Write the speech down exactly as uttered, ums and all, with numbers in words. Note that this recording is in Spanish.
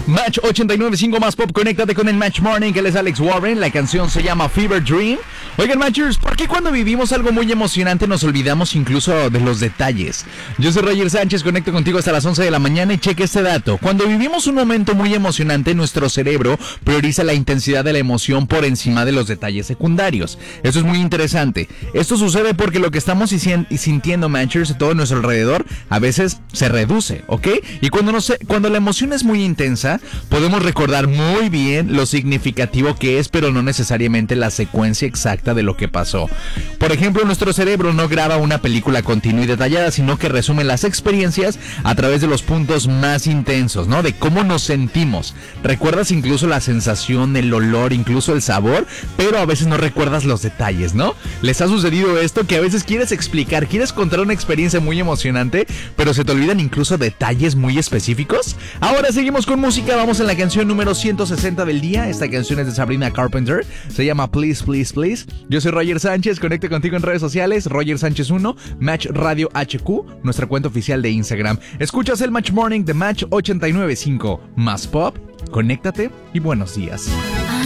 Match ochenta y nueve punto cinco más pop, conéctate con el Match Morning, él es Alex Warren, la canción se llama Fever Dream. Oigan, Matchers, ¿por qué cuando vivimos algo muy emocionante nos olvidamos incluso de los detalles? Yo soy Roger Sánchez, conecto contigo hasta las once de la mañana y cheque este dato. Cuando vivimos un momento muy emocionante, nuestro cerebro prioriza la intensidad de la emoción por encima de los detalles secundarios. Eso es muy interesante. Esto sucede porque lo que estamos sintiendo, Matchers, de todo nuestro alrededor, a veces se reduce, ¿ok? Y cuando, no se, cuando la emoción es muy intensa, podemos recordar muy bien lo significativo que es, pero no necesariamente la secuencia exacta de lo que pasó. Por ejemplo, nuestro cerebro no graba una película continua y detallada, sino que resume las experiencias a través de los puntos más intensos, ¿no? De cómo nos sentimos. Recuerdas incluso la sensación, el olor, incluso el sabor, pero a veces no recuerdas los detalles, ¿no? ¿Les ha sucedido esto? Que a veces quieres explicar, quieres contar una experiencia muy emocionante, pero se te olvidan incluso detalles muy específicos. Ahora seguimos con música, vamos en la canción número ciento sesenta del día. Esta canción es de Sabrina Carpenter, se llama Please, Please, Please. Yo soy Roger Sánchez, conecte contigo en redes sociales, Roger Sánchez uno, Match Radio H Q, nuestra cuenta oficial de Instagram. Escuchas el Match Morning de Match ochenta y nueve punto cinco, más pop, conéctate y buenos días.